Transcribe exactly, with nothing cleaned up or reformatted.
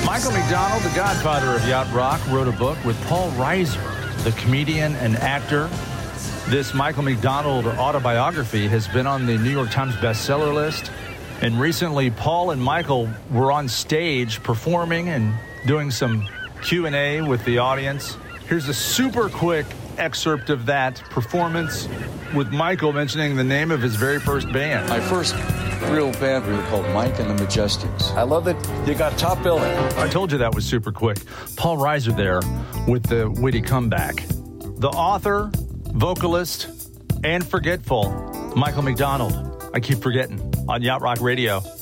Michael McDonald, the godfather of yacht rock, wrote a book with Paul Reiser, the comedian and actor. This Michael McDonald autobiography has been on the New York Times bestseller list. And recently, Paul and Michael were on stage performing and doing some Q and A with the audience. Here's a super quick excerpt of that performance with Michael mentioning the name of his very first band. My first real band, we were called Mike and the Majestics. I love that you got top billing. I told you that was super quick. Paul Reiser there with the witty comeback. The author, vocalist, and forgetful, Michael McDonald. I keep forgetting on Yacht Rock Radio.